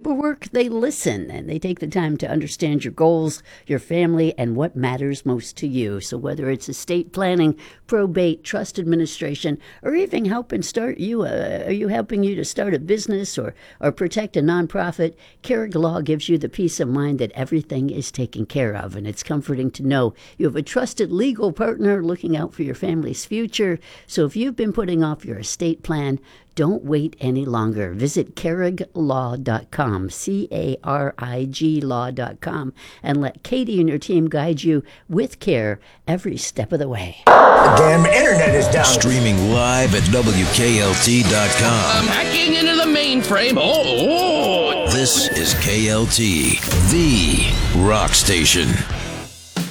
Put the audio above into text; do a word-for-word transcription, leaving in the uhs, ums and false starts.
paperwork, they listen, and they take the time to understand your goals, your family, and what matters most to you. So whether it's estate planning, probate, trust administration, or even helping start you, uh, are you helping you to start a business or, or protect a nonprofit, Carrig Law gives you the peace of mind that everything is taken care of. And it's comforting to know you have a trusted legal partner looking out for your family's future. So if you've been putting off your estate plan, don't wait any longer. Visit carrig law dot com, C A R I G law dot com, and let Katie and your team guide you with care every step of the way. The damn internet is down. Streaming live at W K L T dot com. I'm hacking into the mainframe. Oh, oh. This is K L T, the rock station.